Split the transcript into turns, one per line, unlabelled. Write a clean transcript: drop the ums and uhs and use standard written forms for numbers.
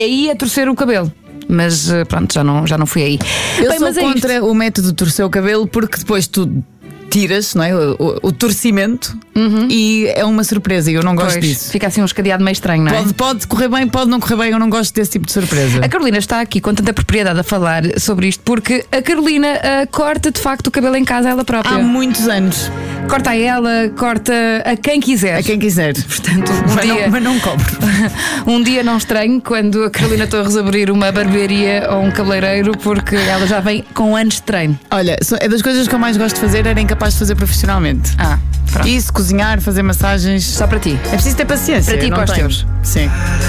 aí a torcer o cabelo. Mas pronto, já não fui aí.
Eu sou contra o método de torcer o cabelo, porque depois tu tiras, não é? O torcimento e é uma surpresa e eu não gosto disso.
Fica assim um escadeado meio estranho, não é?
Pode correr bem, pode não correr bem, eu não gosto desse tipo de surpresa.
A Carolina está aqui com tanta propriedade a falar sobre isto porque a Carolina corta de facto o cabelo em casa ela própria.
Há muitos anos.
Corta a ela, corta a quem quiser.
A quem quiser.
Portanto,
mas não cobro.
Um dia não estranho quando a Carolina Torres abrir uma barbearia ou um cabeleireiro, porque ela já vem com anos de treino.
Olha, é das coisas que eu mais gosto de fazer, era incapaz de fazer profissionalmente.
Pronto.
Isso, cozinhar, fazer massagens.
Só para ti.
É preciso ter paciência.
Para ti e para os teus.
Sim.